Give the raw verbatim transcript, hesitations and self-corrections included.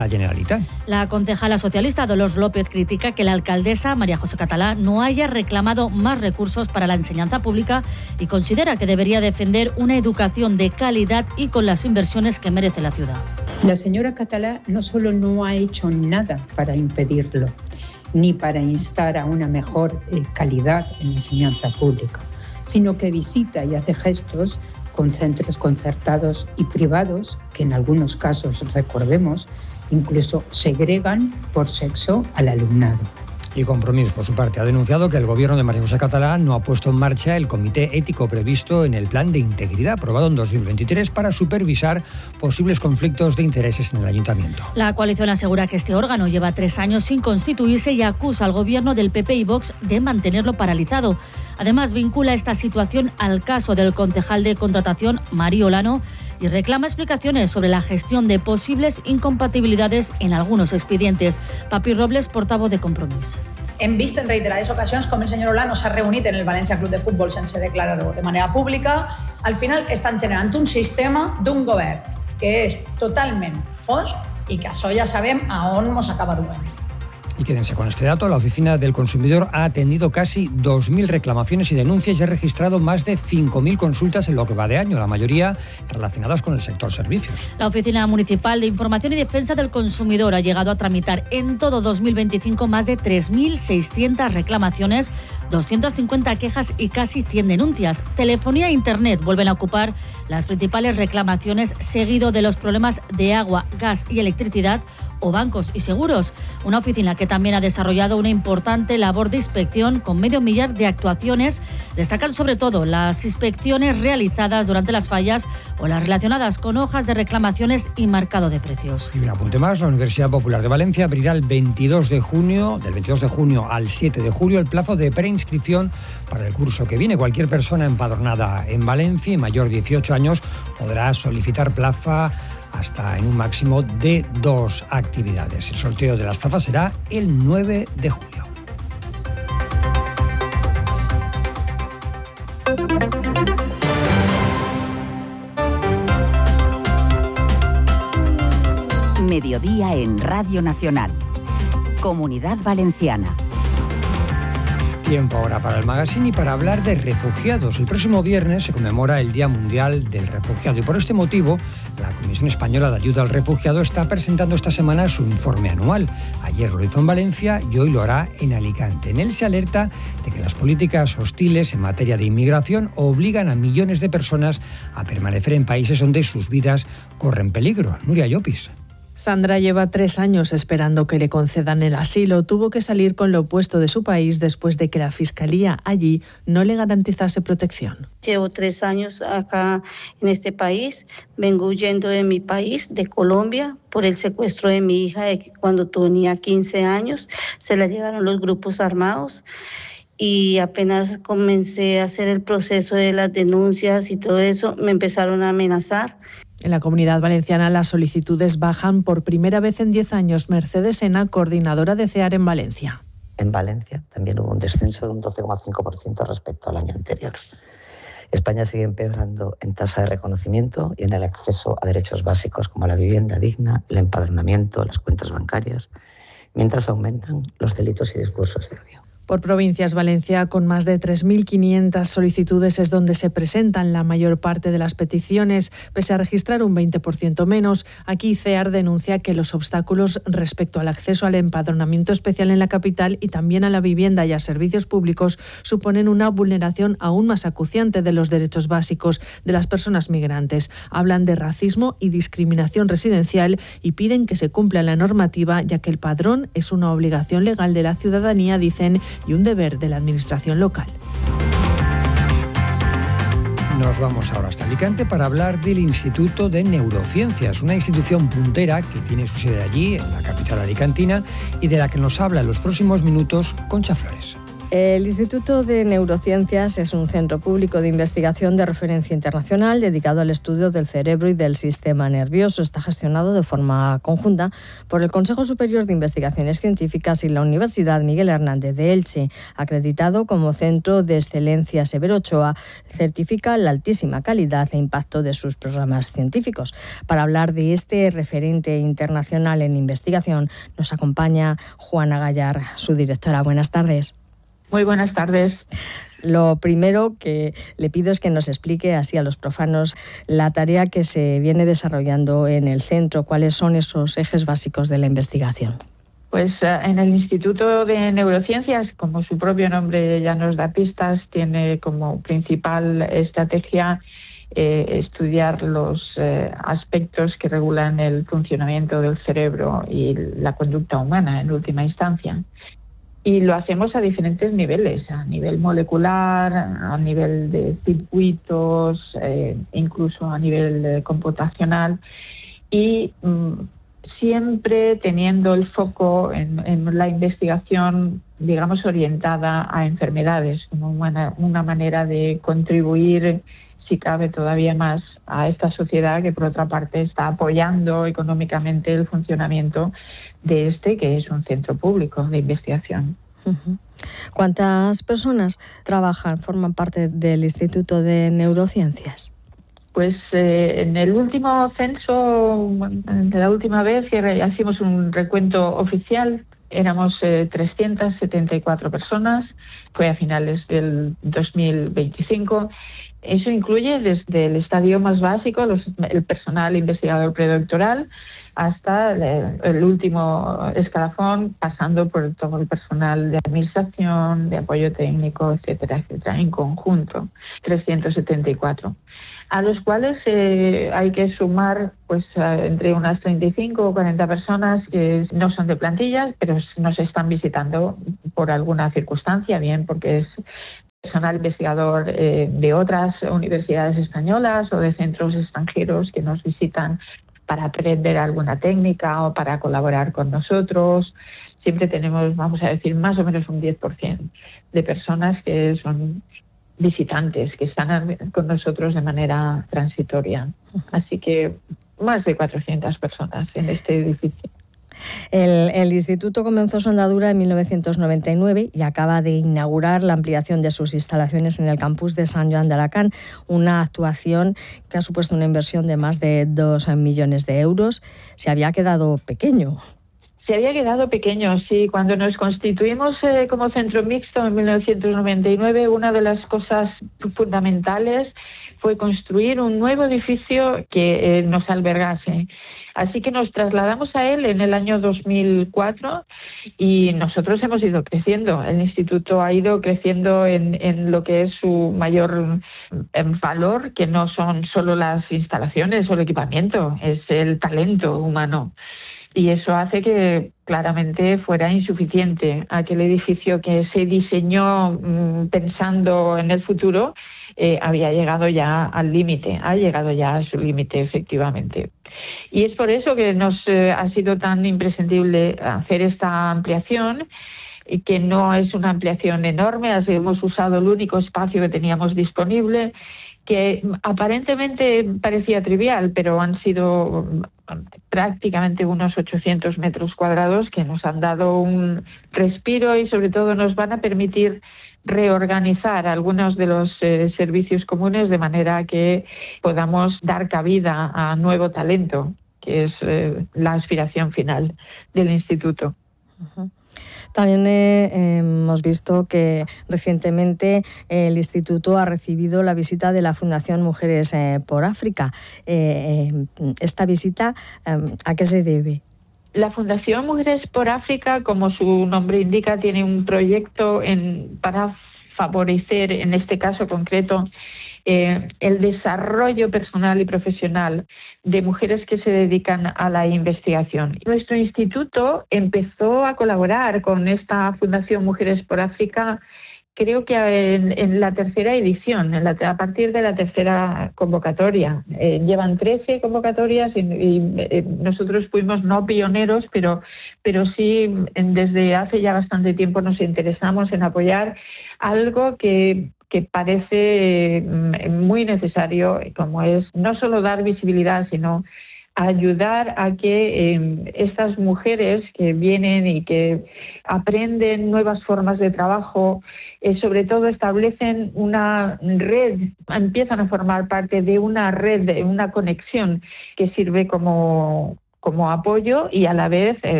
la Generalitat. La concejala socialista Dolors López critica que la alcaldesa María José Catalá no haya reclamado más recursos para la enseñanza pública y considera que debería defender una educación de calidad y con las inversiones que merece la ciudad. La señora Catalá no solo no ha hecho nada para impedirlo, ni para instar a una mejor eh, calidad en la enseñanza pública, sino que visita y hace gestos con centros concertados y privados que en algunos casos, recordemos, incluso segregan por sexo al alumnado. Y Compromís, por su parte, ha denunciado que el gobierno de María José Catalá no ha puesto en marcha el comité ético previsto en el Plan de Integridad aprobado en dos mil veintitrés para supervisar posibles conflictos de intereses en el ayuntamiento. La coalición asegura que este órgano lleva tres años sin constituirse y acusa al gobierno del P P y Vox de mantenerlo paralizado. Además, vincula esta situación al caso del concejal de contratación, Mari Olano, y reclama explicaciones sobre la gestión de posibles incompatibilidades en algunos expedientes. Papi Robles, portavoz de Compromís. Hem vist en reiterades ocasions com el senyor Olano s'ha reunit en el València Club de Futbol sense declarar-ho de manera pública. Al final estan generant un sistema d'un govern que és totalment fosc i que això ja sabem a on ens acaba duent. Y quédense con este dato, la Oficina del Consumidor ha atendido casi dos mil reclamaciones y denuncias y ha registrado más de cinco mil consultas en lo que va de año, la mayoría relacionadas con el sector servicios. La Oficina Municipal de Información y Defensa del Consumidor ha llegado a tramitar en todo dos mil veinticinco más de tres mil seiscientas reclamaciones, doscientas cincuenta quejas y casi cien denuncias. Telefonía e Internet vuelven a ocupar las principales reclamaciones, seguido de los problemas de agua, gas y electricidad, o bancos y seguros. Una oficina que también ha desarrollado una importante labor de inspección con medio millar de actuaciones. Destacan sobre todo las inspecciones realizadas durante las fallas o las relacionadas con hojas de reclamaciones y marcado de precios. Y un apunte más, la Universidad Popular de Valencia abrirá el veintidós de junio, del veintidós de junio al siete de julio, el plazo de preinscripción para el curso que viene. Cualquier persona empadronada en Valencia y mayor de dieciocho años podrá solicitar plaza hasta en un máximo de dos actividades. El sorteo de las plazas será el nueve de julio. Mediodía en Radio Nacional. Comunidad Valenciana. Tiempo ahora para el magazine y para hablar de refugiados. El próximo viernes se conmemora el Día Mundial del Refugiado y por este motivo la Comisión Española de Ayuda al Refugiado está presentando esta semana su informe anual. Ayer lo hizo en Valencia y hoy lo hará en Alicante. En él se alerta de que las políticas hostiles en materia de inmigración obligan a millones de personas a permanecer en países donde sus vidas corren peligro. Nuria Llopis. Sandra lleva tres años esperando que le concedan el asilo. Tuvo que salir con lo opuesto de su país después de que la Fiscalía allí no le garantizase protección. Llevo tres años acá en este país. Vengo huyendo de mi país, de Colombia, por el secuestro de mi hija de cuando tenía quince años. Se la llevaron los grupos armados. Y apenas comencé a hacer el proceso de las denuncias y todo eso, me empezaron a amenazar. En la Comunidad Valenciana las solicitudes bajan por primera vez en diez años. Mercedes Sena, coordinadora de CEAR en Valencia. En Valencia también hubo un descenso de un doce coma cinco por ciento respecto al año anterior. España sigue empeorando en tasa de reconocimiento y en el acceso a derechos básicos como la vivienda digna, el empadronamiento, las cuentas bancarias, mientras aumentan los delitos y discursos de odio. Por provincias, Valencia, con más de tres mil quinientas solicitudes, es donde se presentan la mayor parte de las peticiones, pese a registrar un veinte por ciento menos. Aquí CEAR denuncia que los obstáculos respecto al acceso al empadronamiento especial en la capital y también a la vivienda y a servicios públicos suponen una vulneración aún más acuciante de los derechos básicos de las personas migrantes. Hablan de racismo y discriminación residencial y piden que se cumpla la normativa, ya que el padrón es una obligación legal de la ciudadanía, dicen, y un deber de la administración local. Nos vamos ahora hasta Alicante para hablar del Instituto de Neurociencias, una institución puntera que tiene su sede allí, en la capital alicantina, y de la que nos habla en los próximos minutos Concha Flores. El Instituto de Neurociencias es un centro público de investigación de referencia internacional dedicado al estudio del cerebro y del sistema nervioso. Está gestionado de forma conjunta por el Consejo Superior de Investigaciones Científicas y la Universidad Miguel Hernández de Elche. Acreditado como Centro de Excelencia Severo Ochoa, certifica la altísima calidad e impacto de sus programas científicos. Para hablar de este referente internacional en investigación, nos acompaña Juana Gallar, su directora. Buenas tardes. Muy buenas tardes. Lo primero que le pido es que nos explique así a los profanos la tarea que se viene desarrollando en el centro. ¿Cuáles son esos ejes básicos de la investigación? Pues en el Instituto de Neurociencias, como su propio nombre ya nos da pistas, tiene como principal estrategia eh, estudiar los eh, aspectos que regulan el funcionamiento del cerebro y la conducta humana en última instancia. Y lo hacemos a diferentes niveles, a nivel molecular, a nivel de circuitos, eh, incluso a nivel eh, computacional, y mm, siempre teniendo el foco en, en la investigación, digamos, orientada a enfermedades, como una, una manera de contribuir, si cabe todavía más, a esta sociedad que por otra parte está apoyando económicamente el funcionamiento de este, que es un centro público de investigación. Uh-huh. ¿Cuántas personas trabajan, forman parte del Instituto de Neurociencias? Pues eh, en el último censo, de la última vez que hicimos un recuento oficial, éramos eh, trescientas setenta y cuatro personas, fue a finales del dos mil veinticinco. Eso incluye desde el estadio más básico, los, el personal investigador predoctoral, hasta el, el último escalafón, pasando por todo el personal de administración, de apoyo técnico, etcétera, etcétera, en conjunto, trescientos setenta y cuatro, a los cuales eh, hay que sumar pues entre unas treinta y cinco o cuarenta personas que no son de plantillas, pero nos están visitando por alguna circunstancia, bien porque es personal investigador eh, de otras universidades españolas o de centros extranjeros que nos visitan para aprender alguna técnica o para colaborar con nosotros. Siempre tenemos, vamos a decir, más o menos un diez por ciento de personas que son visitantes, que están con nosotros de manera transitoria. Así que más de cuatrocientas personas en este edificio. El, el instituto comenzó su andadura en mil novecientos noventa y nueve y acaba de inaugurar la ampliación de sus instalaciones en el campus de San Joan de Alacant, una actuación que ha supuesto una inversión de más de dos millones de euros. Se había quedado pequeño. Se había quedado pequeño, sí. Cuando nos constituimos eh, como centro mixto en mil novecientos noventa y nueve, una de las cosas fundamentales fue construir un nuevo edificio que eh, nos albergase. Así que nos trasladamos a él en el año dos mil cuatro y nosotros hemos ido creciendo. El instituto ha ido creciendo en, en lo que es su mayor en valor, que no son solo las instalaciones o el equipamiento, es el talento humano. Y eso hace que claramente fuera insuficiente. Aquel edificio que se diseñó mmm, pensando en el futuro eh, había llegado ya al límite, ha llegado ya a su límite efectivamente. Y es por eso que nos eh, ha sido tan imprescindible hacer esta ampliación, y que no es una ampliación enorme, así hemos usado el único espacio que teníamos disponible, que aparentemente parecía trivial, pero han sido prácticamente unos ochocientos metros cuadrados que nos han dado un respiro y sobre todo nos van a permitir reorganizar algunos de los eh, servicios comunes de manera que podamos dar cabida a nuevo talento, que es eh, la aspiración final del instituto. Uh-huh. También eh, hemos visto que recientemente eh, el Instituto ha recibido la visita de la Fundación Mujeres eh, por África. Eh, eh, ¿Esta visita eh, a qué se debe? La Fundación Mujeres por África, como su nombre indica, tiene un proyecto en, para favorecer, en este caso concreto, eh, el desarrollo personal y profesional de mujeres que se dedican a la investigación. Nuestro instituto empezó a colaborar con esta Fundación Mujeres por África creo que en, en la tercera edición, en la, a partir de la tercera convocatoria. Eh, llevan trece convocatorias y, y eh, nosotros fuimos no pioneros, pero, pero sí en, desde hace ya bastante tiempo nos interesamos en apoyar algo que... que parece muy necesario, como es no solo dar visibilidad, sino ayudar a que eh, estas mujeres que vienen y que aprenden nuevas formas de trabajo, eh, sobre todo establecen una red, empiezan a formar parte de una red, de una conexión que sirve como, como apoyo y a la vez eh,